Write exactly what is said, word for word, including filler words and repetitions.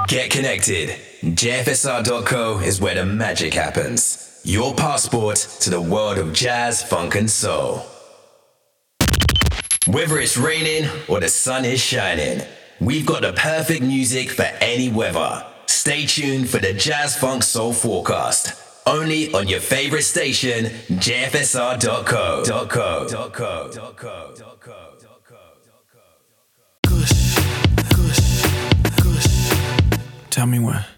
Get connected. J F S R dot co is where the magic happens. Your passport to the world of jazz, funk, and soul. Whether it's raining or the sun is shining, we've got the perfect music for any weather. Stay tuned for the Jazz Funk Soul Forecast. Only on your favorite station, J F S R dot co. Tell me when.